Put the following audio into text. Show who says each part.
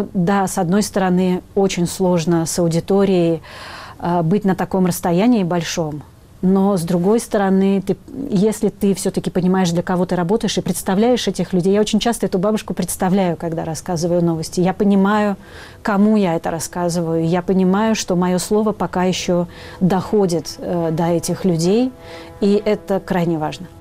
Speaker 1: Ну да, с одной стороны, очень сложно с аудиторией быть на таком расстоянии большом. Но, с другой стороны, если ты все-таки понимаешь, для кого ты работаешь, и представляешь этих людей, я очень часто эту бабушку представляю, когда рассказываю новости. Я понимаю, кому я это рассказываю. Я понимаю, что мое слово пока еще доходит до этих людей, и это крайне важно.